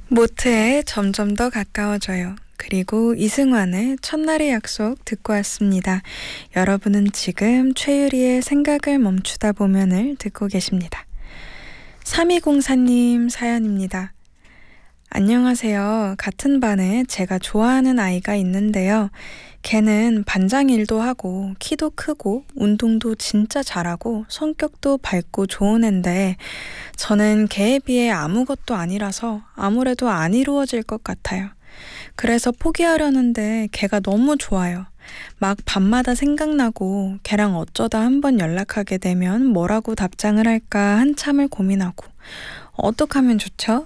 모트에 점점 더 가까워져요. 그리고 이승환의 첫날의 약속 듣고 왔습니다. 여러분은 지금 최유리의 생각을 멈추다 보면을 듣고 계십니다. 3204님 사연입니다. 안녕하세요. 같은 반에 제가 좋아하는 아이가 있는데요. 걔는 반장 일도 하고 키도 크고 운동도 진짜 잘하고 성격도 밝고 좋은 앤데 저는 걔에 비해 아무것도 아니라서 아무래도 안 이루어질 것 같아요. 그래서 포기하려는데 걔가 너무 좋아요. 막 밤마다 생각나고 걔랑 어쩌다 한번 연락하게 되면 뭐라고 답장을 할까 한참을 고민하고 어떻게 하면 좋죠?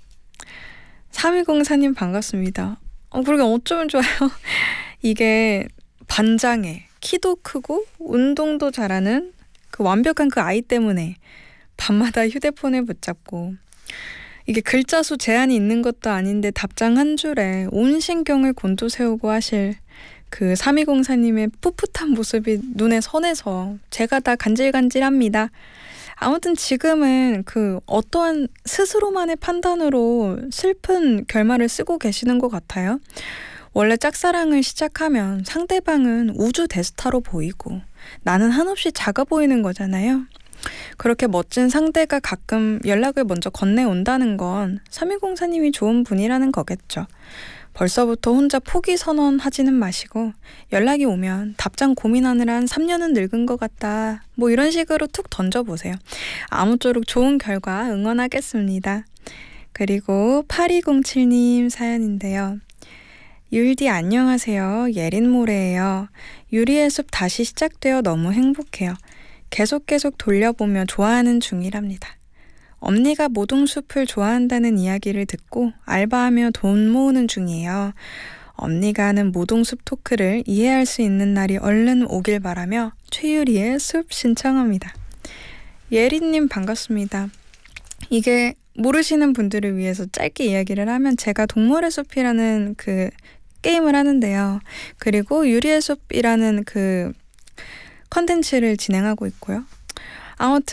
3104님 반갑습니다. 그러게 어쩌면 좋아요. 이게 반장에 키도 크고 운동도 잘하는 그 완벽한 그 아이 때문에 밤마다 휴대폰을 붙잡고 이게 글자 수 제한이 있는 것도 아닌데 답장 한 줄에 온 신경을 곤두세우고 하실 그 3204님의 풋풋한 모습이 눈에 선해서 제가 다 간질간질합니다. 아무튼 지금은 그 어떠한 스스로만의 판단으로 슬픈 결말을 쓰고 계시는 것 같아요. 원래 짝사랑을 시작하면 상대방은 우주 대스타로 보이고 나는 한없이 작아 보이는 거잖아요. 그렇게 멋진 상대가 가끔 연락을 먼저 건네온다는 건 3204님이 좋은 분이라는 거겠죠. 벌써부터 혼자 포기 선언하지는 마시고 연락이 오면 답장 고민하느라 한 3년은 늙은 것 같다. 뭐 이런 식으로 툭 던져보세요. 아무쪼록 좋은 결과 응원하겠습니다. 그리고 8207님 사연인데요. 율디 안녕하세요. 예린모레예요. 유리의 숲 다시 시작되어 너무 행복해요. 계속 돌려보며 좋아하는 중이랍니다. 언니가 모동숲을 좋아한다는 이야기를 듣고 알바하며 돈 모으는 중이에요. 언니가 하는 모동숲 토크를 이해할 수 있는 날이 얼른 오길 바라며 최유리의 숲 신청합니다. 예린님 반갑습니다. 이게 모르시는 분들을 위해서 짧게 이야기를 하면 제가 동물의 숲이라는 그 게임을 하는데요. 그리고 유리의 숲이라는 그 컨텐츠를 진행하고 있고요. 아무튼